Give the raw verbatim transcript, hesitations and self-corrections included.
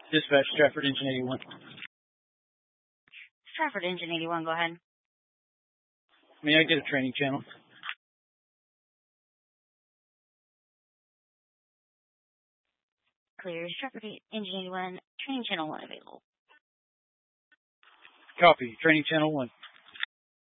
Dispatch, Stratford Engine eighty-one. Stratford Engine eighty-one, go ahead. May I get a training channel? Clear. Stratford Engine eighty-one, training channel one available. Copy. Training channel one.